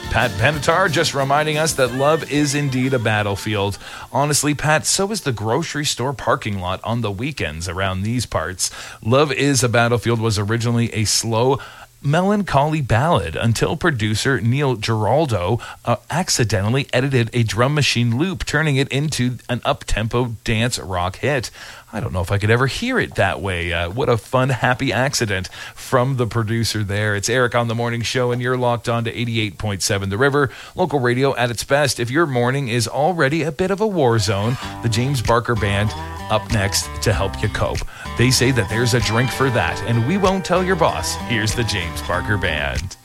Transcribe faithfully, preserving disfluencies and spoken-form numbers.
Pat Benatar just reminding us that love is indeed a battlefield. Honestly, Pat, so is the grocery store parking lot on the weekends around these parts. Love is a Battlefield was originally a slow, melancholy ballad until producer Neil Giraldo uh, accidentally edited a drum machine loop, turning it into an up-tempo dance rock hit. I don't know if I could ever hear it that way. Uh, what a fun, happy accident from the producer there. It's Eric on the Morning Show, and you're locked on to eighty-eight point seven The River, local radio at its best. If your morning is already a bit of a war zone, the James Barker Band up next to help you cope. They say that there's a drink for that, and we won't tell your boss. Here's the James Barker Band.